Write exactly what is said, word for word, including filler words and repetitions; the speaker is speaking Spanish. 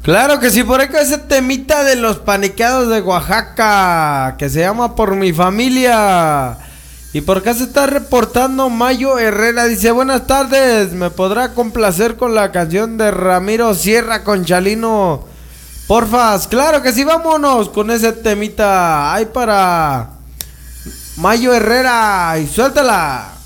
Claro que sí, por acá ese temita de los paniqueados de Oaxaca, que se llama Por mi familia. Y por acá se está reportando Mayo Herrera, dice, buenas tardes, ¿me podrá complacer con la canción de Ramiro Sierra con Chalino? Porfas, claro que sí, vámonos con ese temita. Ahí para Mayo Herrera y suéltala.